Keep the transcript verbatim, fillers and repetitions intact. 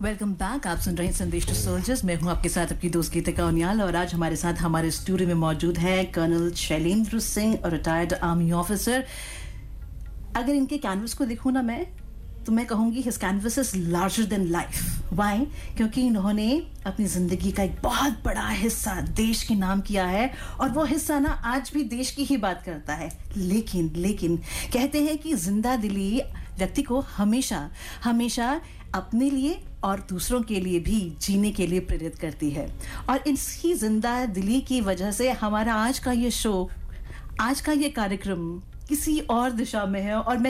Welcome back. आप सुन रहे हैं संदेश टू सोल्जर्स। मैं हूं आपके साथ आपकी दोस्त गीतिका उनियाल और आज हमारे साथ हमारे स्टूडियो में मौजूद है कर्नल शैलेंद्र सिंह और रिटायर्ड आर्मी ऑफिसर। अगर इनके कैनवस को देखूं ना मैं तो मैं कहूंगी his canvas is larger than life. Y? क्योंकि इन्होंने अपनी जिंदगी का एक बहुत बड़ा हिस्सा देश के नाम किया है और वो हिस्सा ना आज भी देश की ही बात करता है। लेकिन लेकिन कहते हैं कि जिंदा दिली व्यक्ति को हमेशा हमेशा अपने लिए और दूसरों के लिए भी जीने के लिए प्रेरित करती है। और इसी जिंदा दिली की वजह से हमारा आज का ये शो, आज का ये कार्यक्रम किसी और दिशा में है और मैं